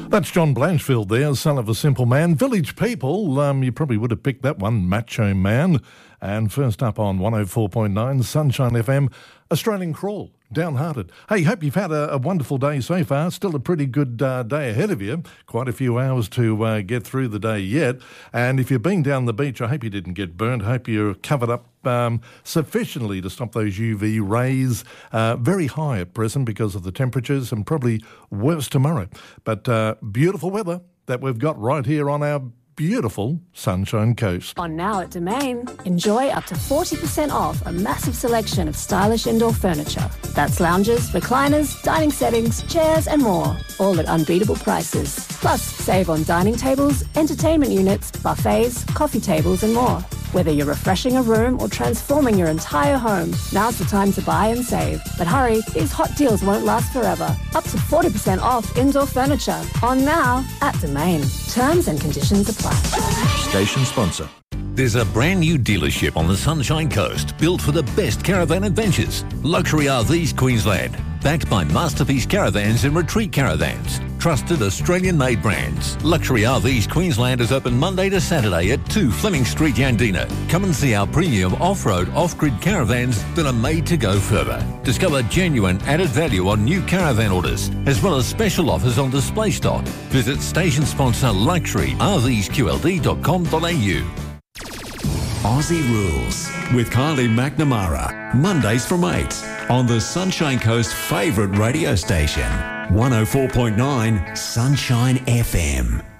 That's John Blanchfield there, son of a simple man. Village People, you probably would have picked that one, Macho Man. And first up on 104.9 Sunshine FM, Australian Crawl, Downhearted. Hey, hope you've had a wonderful day so far. Still a pretty good day ahead of you. Quite a few hours to get through the day yet. And if you've been down the beach, I hope you didn't get burnt. I hope you're covered up sufficiently to stop those UV rays. Very high at present because of the temperatures, and probably worse tomorrow. But beautiful weather that we've got right here on our beautiful Sunshine Coast. On Now at Domain, enjoy up to 40% off a massive selection of stylish indoor furniture. That's lounges, recliners, dining settings, chairs and more, all at unbeatable prices. Plus, save on dining tables, entertainment units, buffets, coffee tables and more. Whether you're refreshing a room or transforming your entire home, now's the time to buy and save. But hurry, these hot deals won't last forever. Up to 40% off indoor furniture. On Now at Domain. Terms and conditions apply. Station sponsor. There's a brand new dealership on the Sunshine Coast built for the best caravan adventures. Luxury RVs Queensland. Backed by Masterpiece Caravans and Retreat Caravans. Trusted Australian-made brands. Luxury RVs Queensland is open Monday to Saturday at 2 Fleming Street, Yandina. Come and see our premium off-road, off-grid caravans that are made to go further. Discover genuine added value on new caravan orders, as well as special offers on display stock. Visit station sponsor luxuryrvsqld.com.au. Aussie Rules with Kylie McNamara. Mondays from 8 on the Sunshine Coast favourite radio station. 104.9 Sunshine FM.